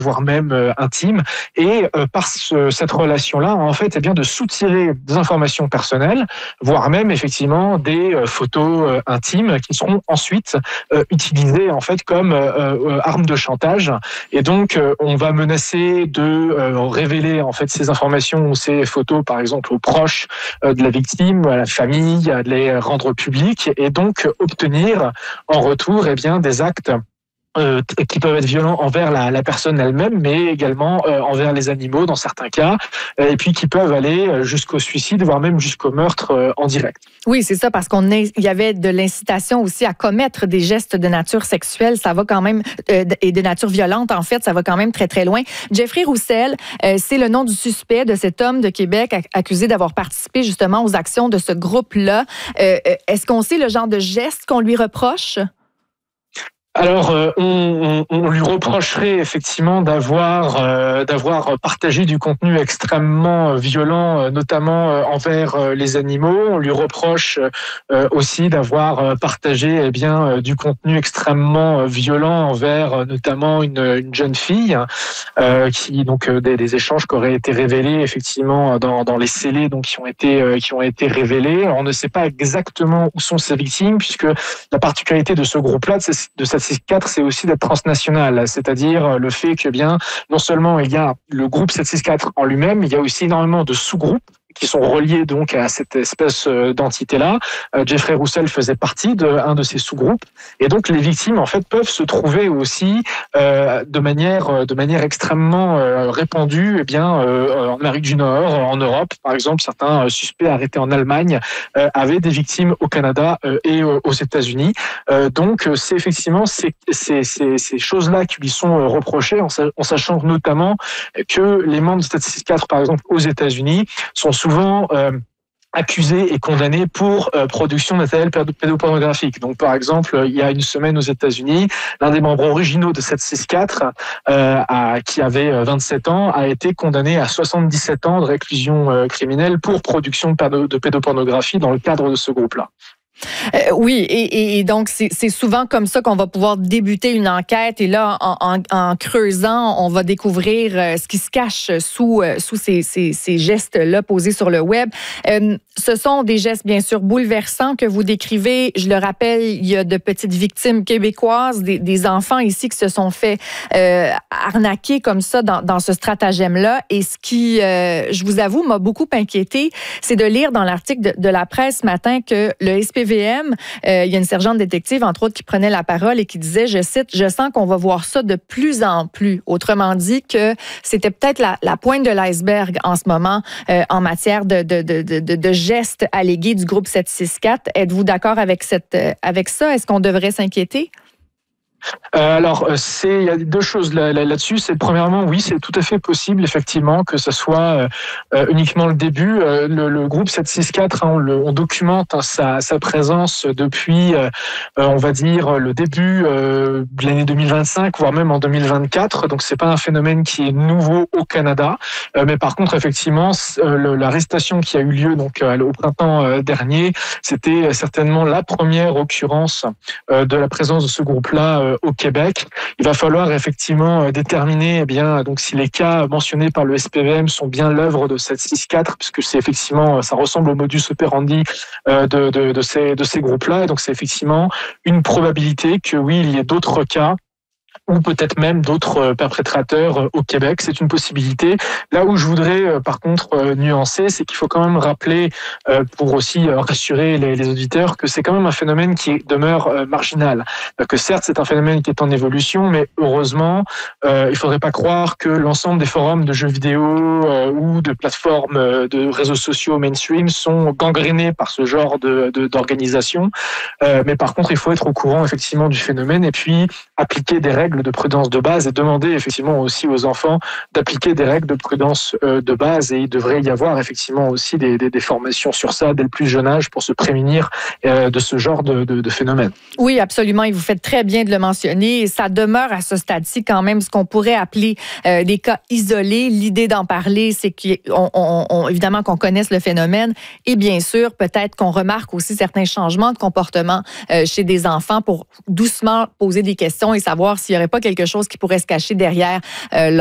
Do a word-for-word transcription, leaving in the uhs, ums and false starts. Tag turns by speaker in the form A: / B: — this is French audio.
A: voire même euh, intime, et euh, par ce, cette relation-là, en fait, eh bien, de soutirer des informations personnelles, voire même effectivement des euh, photos euh, intimes qui seront ensuite euh, utilisées en fait comme euh, euh, arme de chantage. Et donc, euh, on va menacer de euh, révéler en fait ces informations ou ces photos, par exemple, aux proches euh, de la victime, à la famille, à les rendre publiques, et donc obtenir en retour, eh bien, des actes Euh, qui peuvent être violents envers la, la personne elle-même, mais également euh, envers les animaux dans certains cas, et puis qui peuvent aller jusqu'au suicide, voire même jusqu'au meurtre euh, en direct.
B: Oui, c'est ça, parce qu'on est, il y avait de l'incitation aussi à commettre des gestes de nature sexuelle. Ça va quand même, euh, et de nature violente, en fait, ça va quand même très, très loin. Jeffrey Roussel, euh, c'est le nom du suspect de cet homme de Québec accusé d'avoir participé justement aux actions de ce groupe-là. Euh, est-ce qu'on sait le genre de gestes qu'on lui reproche?
A: Alors, euh, on, on, on lui reprocherait effectivement d'avoir euh, d'avoir partagé du contenu extrêmement violent, euh, notamment euh, envers euh, les animaux. On lui reproche euh, aussi d'avoir partagé eh bien euh, du contenu extrêmement violent envers euh, notamment une, une jeune fille, euh, qui donc euh, des, des échanges qui auraient été révélés effectivement dans, dans les scellés, donc qui ont été euh, qui ont été révélés. On ne sait pas exactement où sont ces victimes, puisque la particularité de ce groupe-là, de, ces, de cette sept six quatre, c'est aussi d'être transnational, c'est-à-dire le fait que bien non seulement il y a le groupe sept six quatre en lui-même, il y a aussi énormément de sous-groupes qui sont reliés donc à cette espèce d'entité-là. Euh, Jeffrey Roussel faisait partie d'un de ces sous-groupes, et donc les victimes en fait peuvent se trouver aussi euh, de manière de manière extrêmement euh, répandue, eh bien euh, en Amérique du Nord, en Europe, par exemple, certains suspects arrêtés en Allemagne euh, avaient des victimes au Canada euh, et euh, aux États-Unis. Euh, donc c'est effectivement ces, ces, ces, ces choses-là qui lui sont reprochées, en, en sachant notamment que les membres de sept six quatre, par exemple, aux États-Unis, sont souvent euh, accusés et condamnés pour euh, production de matériel pédopornographique. Donc, par exemple, il y a une semaine aux États-Unis, l'un des membres originaux de sept six quatre, euh, à, qui avait vingt-sept ans, a été condamné à soixante-dix-sept ans de réclusion euh, criminelle pour production de, pédo- de pédopornographie dans le cadre de ce groupe-là.
B: Euh, oui, et, et donc c'est, c'est souvent comme ça qu'on va pouvoir débuter une enquête, et là, en, en, en creusant, on va découvrir euh, ce qui se cache sous, euh, sous ces, ces, ces gestes-là posés sur le web. Euh, ce sont des gestes, bien sûr, bouleversants que vous décrivez. Je le rappelle, il y a de petites victimes québécoises, des, des enfants ici qui se sont fait euh, arnaquer comme ça dans, dans ce stratagème-là. Et ce qui, euh, je vous avoue, m'a beaucoup inquiété, c'est de lire dans l'article de, de la presse ce matin que le S P V M, euh, il y a une sergente détective, entre autres, qui prenait la parole et qui disait, je cite, « Je sens qu'on va voir ça de plus en plus ». Autrement dit, que c'était peut-être la, la pointe de l'iceberg en ce moment euh, en matière de, de, de, de, de gestes allégués du groupe sept six quatre. Êtes-vous d'accord avec, cette, euh, avec ça? Est-ce qu'on devrait s'inquiéter?
A: Euh, alors, c'est il y a deux choses là, là, là-dessus. C'est premièrement, oui, c'est tout à fait possible, effectivement, que ce soit euh, uniquement le début. Euh, le, le groupe sept six quatre, hein, on, le, on documente hein, sa, sa présence depuis, euh, on va dire, le début euh, de l'année deux mille vingt-cinq, voire même en deux mille vingt-quatre. Donc, c'est pas un phénomène qui est nouveau au Canada, euh, mais par contre, effectivement, le, l'arrestation qui a eu lieu donc euh, au printemps euh, dernier, c'était certainement la première occurrence euh, de la présence de ce groupe-là euh, au Québec. Il va falloir effectivement déterminer eh bien, donc, si les cas mentionnés par le S P V M sont bien l'œuvre de sept six quatre, puisque c'est effectivement, ça ressemble au modus operandi euh, de, de, de ces, de ces groupes-là. Et donc, c'est effectivement une probabilité que oui, il y ait d'autres cas, ou peut-être même d'autres perpétrateurs au Québec. C'est une possibilité. Là où je voudrais, par contre, nuancer, c'est qu'il faut quand même rappeler, pour aussi rassurer les, les auditeurs, que c'est quand même un phénomène qui demeure marginal. Que certes, c'est un phénomène qui est en évolution, mais heureusement, euh, il ne faudrait pas croire que l'ensemble des forums de jeux vidéo euh, ou de plateformes de réseaux sociaux mainstream sont gangrénés par ce genre de, de, d'organisation. Euh, mais par contre, il faut être au courant effectivement du phénomène et puis appliquer des règles de prudence de base et demander effectivement aussi aux enfants d'appliquer des règles de prudence de base, et il devrait y avoir effectivement aussi des, des, des formations sur ça dès le plus jeune âge pour se prémunir de ce genre de, de, de phénomène.
B: Oui, absolument, et vous faites très bien de le mentionner. Ça demeure à ce stade-ci quand même ce qu'on pourrait appeler euh, des cas isolés. L'idée d'en parler, c'est qu'on, on, on, évidemment qu'on connaisse le phénomène, et bien sûr, peut-être qu'on remarque aussi certains changements de comportement euh, chez des enfants pour doucement poser des questions et savoir s'il y aurait aurait pas quelque chose qui pourrait se cacher derrière euh,